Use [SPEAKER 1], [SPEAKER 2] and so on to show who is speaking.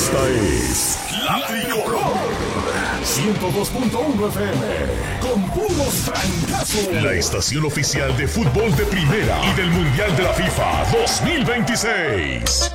[SPEAKER 1] Esta es La Tricolor 102.1 FM con puros francazos. La estación oficial de fútbol de primera y del Mundial de la FIFA 2026.